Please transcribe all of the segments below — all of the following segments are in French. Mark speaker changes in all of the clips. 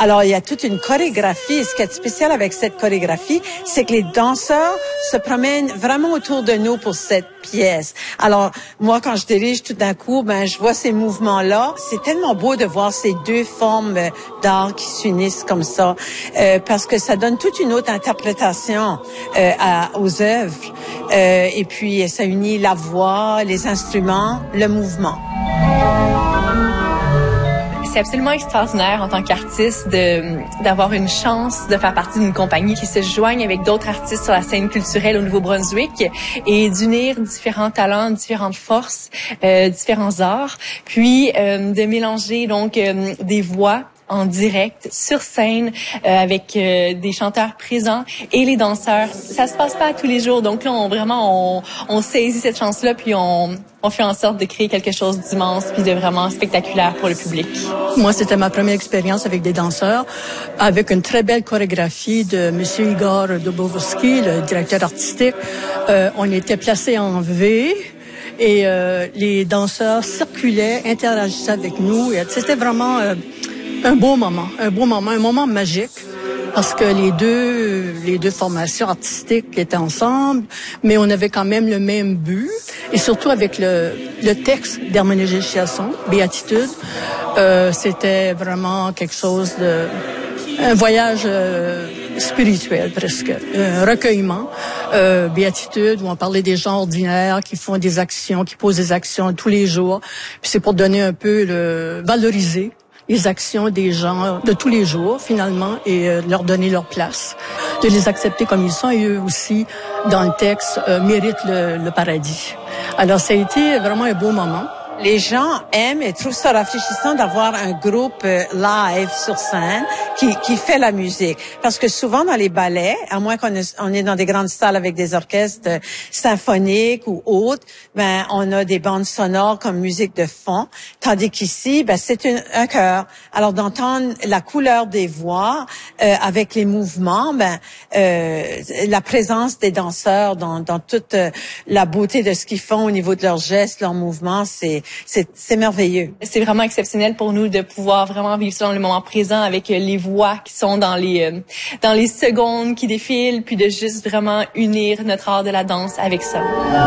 Speaker 1: Alors, il y a toute une chorégraphie. Et ce qui est spécial avec cette chorégraphie, c'est que les danseurs se promènent vraiment autour de nous pour cette pièce. Alors, moi, quand je dirige, tout d'un coup, je vois ces mouvements-là. C'est tellement beau de voir ces deux formes d'art qui s'unissent comme ça, parce que ça donne toute une autre interprétation aux œuvres. Et puis, ça unit la voix, les instruments, le mouvement.
Speaker 2: C'est absolument extraordinaire en tant qu'artiste d'avoir une chance de faire partie d'une compagnie qui se joigne avec d'autres artistes sur la scène culturelle au Nouveau-Brunswick et d'unir différents talents, différentes forces, différents arts, puis de mélanger donc des voix en direct, sur scène, avec des chanteurs présents et les danseurs. Ça se passe pas tous les jours, donc là, on saisit cette chance-là, puis on fait en sorte de créer quelque chose d'immense puis de vraiment spectaculaire pour le public.
Speaker 3: Moi, c'était ma première expérience avec des danseurs, avec une très belle chorégraphie de M. Igor Dobovsky, le directeur artistique. On était placés en V. Et les danseurs circulaient, interagissaient avec nous. C'était vraiment un moment magique, parce que les deux formations artistiques étaient ensemble, mais on avait quand même le même but, et surtout avec le texte d'Herménégilde Chiasson, Béatitude, c'était vraiment quelque chose un voyage spirituel presque, un recueillement, Béatitude, où on parlait des gens ordinaires qui font des actions, qui posent des actions tous les jours, puis c'est pour donner un peu valoriser les actions des gens de tous les jours, finalement, et leur donner leur place, de les accepter comme ils sont, et eux aussi, dans le texte, méritent le paradis. Alors, ça a été vraiment un beau moment.
Speaker 1: Les gens aiment et trouvent ça rafraîchissant d'avoir un groupe live sur scène qui fait la musique. Parce que souvent dans les ballets, à moins on est dans des grandes salles avec des orchestres symphoniques ou autres, on a des bandes sonores comme musique de fond. Tandis qu'ici, c'est un chœur. Alors d'entendre la couleur des voix avec les mouvements, la présence des danseurs dans toute la beauté de ce qu'ils font au niveau de leurs gestes, leurs mouvements, c'est merveilleux.
Speaker 2: C'est vraiment exceptionnel pour nous de pouvoir vraiment vivre ça dans le moment présent avec les voix qui sont dans les secondes qui défilent, puis de juste vraiment unir notre art de la danse avec ça.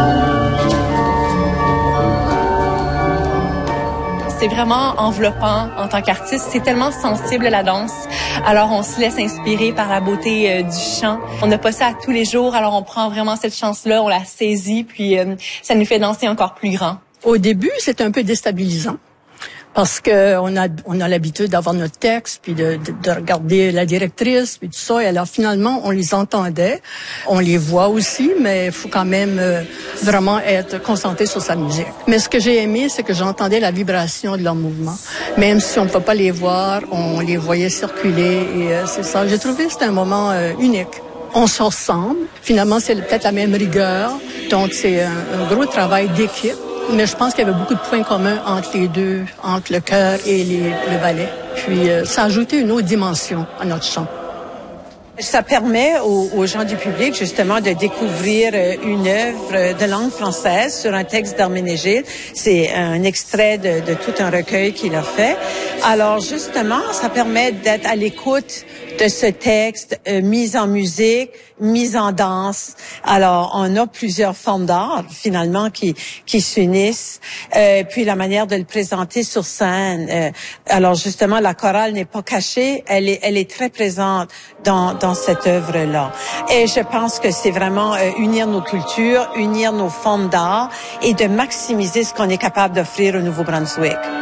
Speaker 2: C'est vraiment enveloppant en tant qu'artiste. C'est tellement sensible la danse. Alors, on se laisse inspirer par la beauté du chant. On n'a pas ça à tous les jours, alors on prend vraiment cette chance-là, on la saisit, puis ça nous fait danser encore plus grand.
Speaker 3: Au début, c'est un peu déstabilisant parce que on a l'habitude d'avoir notre texte, puis de regarder la directrice, puis tout ça. Et alors finalement, on les entendait, on les voit aussi, mais il faut quand même vraiment être concentré sur sa musique. Mais ce que j'ai aimé, c'est que j'entendais la vibration de leur mouvement. Même si on ne peut pas les voir, on les voyait circuler. Et c'est ça. J'ai trouvé que c'était un moment unique. On se ressemble. Finalement, c'est peut-être la même rigueur. Donc, c'est un gros travail d'équipe. Mais je pense qu'il y avait beaucoup de points communs entre les deux, entre le chœur et le ballet. Puis, ça a ajouté une autre dimension à notre chant.
Speaker 1: Ça permet aux gens du public, justement, de découvrir une œuvre de langue française sur un texte d'Herménégilde. C'est un extrait de tout un recueil qu'il a fait. Alors, justement, ça permet d'être à l'écoute de ce texte mis en musique, mis en danse. Alors, on a plusieurs formes d'art, finalement, qui s'unissent. Puis, la manière de le présenter sur scène. Alors, justement, la chorale n'est pas cachée. Elle est très présente dans cette œuvre-là. Et je pense que c'est vraiment unir nos cultures, unir nos formes d'art et de maximiser ce qu'on est capable d'offrir au Nouveau-Brunswick.